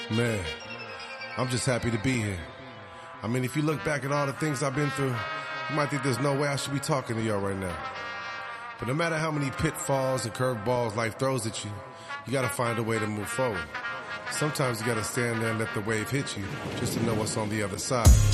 Man, I'm just happy to be here. I mean, if you look back at all the things I've been through, you might think there's no way I should be talking to y'all right now. But no matter how many pitfalls and curveballs life throws at you, you gotta find a way to move forward. Sometimes you gotta stand there and let the wave hit you just to know what's on the other side.